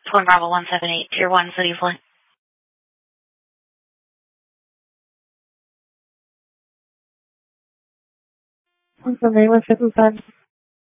Twin Bravo 178, Tier 1 City Flight. Information 155.